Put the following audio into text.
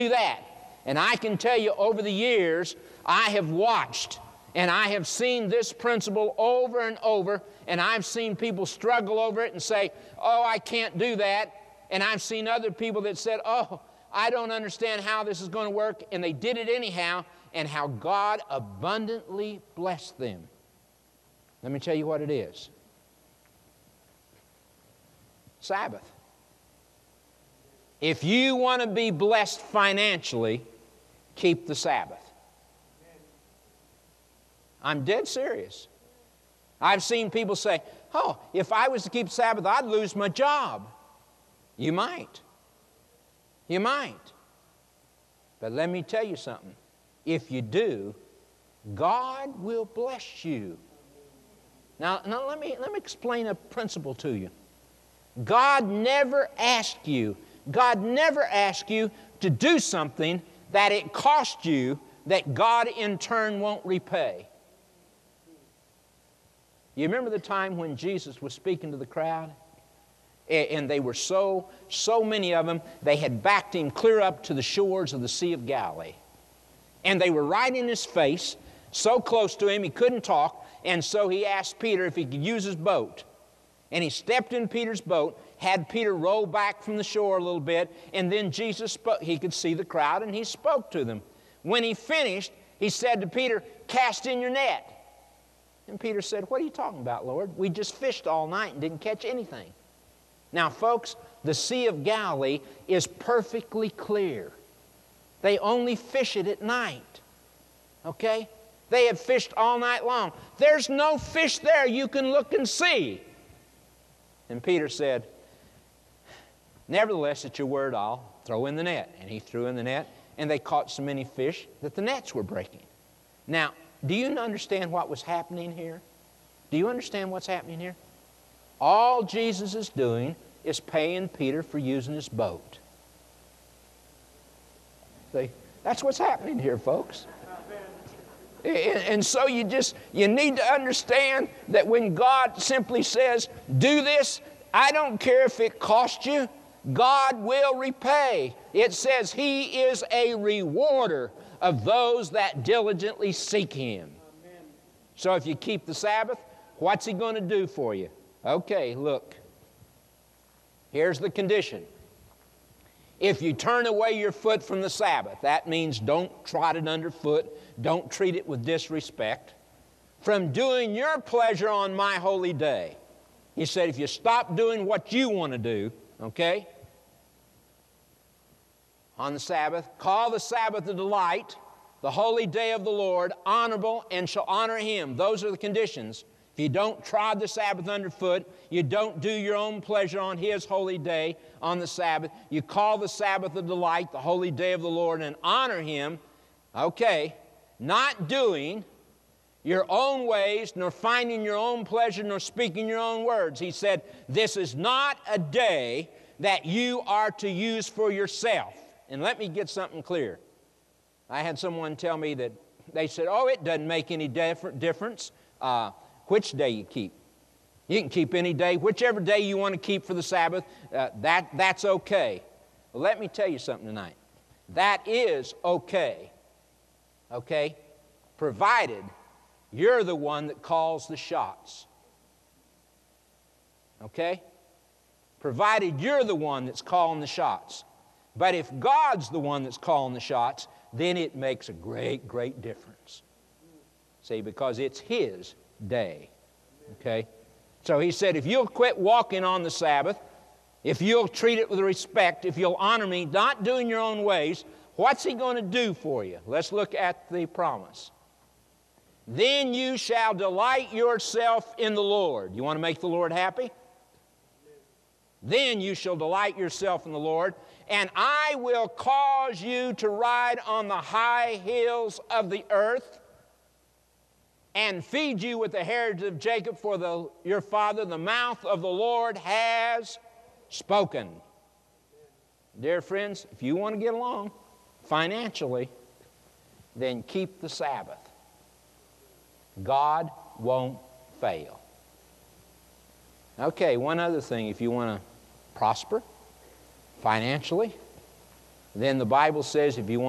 do that. And I can tell you over the years, I have watched and I have seen this principle over and over, and I've seen people struggle over it and say, oh, I can't do that. And I've seen other people that said, oh, I don't understand how this is going to work, and they did it anyhow, and how God abundantly blessed them. Let me tell you what it is. Sabbath. If you want to be blessed financially, keep the Sabbath. I'm dead serious. I've seen people say, oh, if I was to keep Sabbath, I'd lose my job. You might. You might. But let me tell you something. If you do, God will bless you. Now let me explain a principle to you. God never asked you to do something that it cost you that God in turn won't repay. You remember the time when Jesus was speaking to the crowd? And they were so many of them, they had backed him clear up to the shores of the Sea of Galilee. And they were right in his face, so close to him he couldn't talk, and so he asked Peter if he could use his boat. And he stepped in Peter's boat, had Peter roll back from the shore a little bit, and then Jesus spoke. He could see the crowd, and he spoke to them. When he finished, he said to Peter, cast in your net. And Peter said, what are you talking about, Lord? We just fished all night and didn't catch anything. Now, folks, the Sea of Galilee is perfectly clear. They only fish it at night. Okay? They have fished all night long. There's no fish there you can look and see. And Peter said, nevertheless, at your word, I'll throw in the net. And he threw in the net, and they caught so many fish that the nets were breaking. Now, do you understand what was happening here? Do you understand what's happening here? All Jesus is doing is paying Peter for using his boat. See, that's what's happening here, folks. And so you need to understand that when God simply says, do this, I don't care if it costs you, God will repay. It says He is a rewarder of those that diligently seek Him. Amen. So if you keep the Sabbath, what's He going to do for you? Okay, look. Here's the condition. If you turn away your foot from the Sabbath, that means don't trot it underfoot, don't treat it with disrespect, from doing your pleasure on my holy day. He said if you stop doing what you want to do, okay, on the Sabbath, call the Sabbath a delight, the holy day of the Lord, honorable, and shall honor Him. Those are the conditions. If you don't trod the Sabbath underfoot, you don't do your own pleasure on His holy day on the Sabbath, you call the Sabbath a delight, the holy day of the Lord, and honor Him, okay, not doing your own ways, nor finding your own pleasure, nor speaking your own words. He said, this is not a day that you are to use for yourself. And let me get something clear. I had someone tell me that they said, oh, it doesn't make any difference which day you keep. You can keep any day, whichever day you want to keep for the Sabbath, that's okay. Well, let me tell you something tonight. That is okay, okay, provided you're the one that calls the shots, okay? Provided you're the one that's calling the shots. But if God's the one that's calling the shots, then it makes a great, great difference. See, because it's His day, okay? So He said, if you'll quit walking on the Sabbath, if you'll treat it with respect, if you'll honor Me, not doing your own ways, what's He going to do for you? Let's look at the promise. Then you shall delight yourself in the Lord. You want to make the Lord happy? Then you shall delight yourself in the Lord, and I will cause you to ride on the high hills of the earth, and feed you with the heritage of Jacob, for your father, the mouth of the Lord has spoken. Dear friends, if you want to get along financially, then keep the Sabbath. God won't fail. Okay, one other thing, if you want to prosper financially, then the Bible says if you want